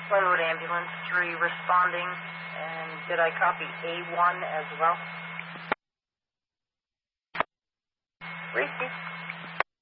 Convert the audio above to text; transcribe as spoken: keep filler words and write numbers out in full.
Flowood Ambulance three responding, and did I copy A one as well? Reese.